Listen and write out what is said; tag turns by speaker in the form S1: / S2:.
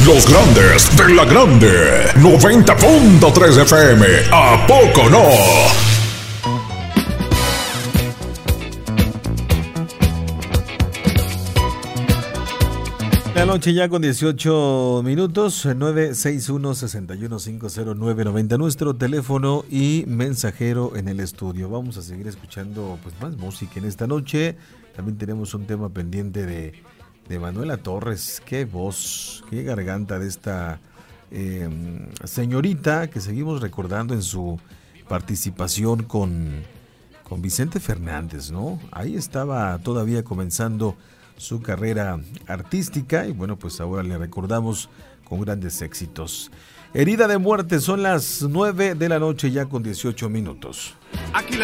S1: Los grandes de la grande. 90.3 FM. ¿A poco no?
S2: La noche ya con 18 minutos, 961-6150-990, nuestro teléfono y mensajero en el estudio. Vamos a seguir escuchando pues más música en esta noche. También tenemos un tema pendiente de Manuela Torres. Qué voz, qué garganta de esta señorita que seguimos recordando en su participación con Vicente Fernández, ¿no? Ahí estaba todavía comenzando su carrera artística y bueno, pues ahora le recordamos con grandes éxitos. Herida de muerte, son las 9 de la noche ya con 18 minutos.
S3: Aquí la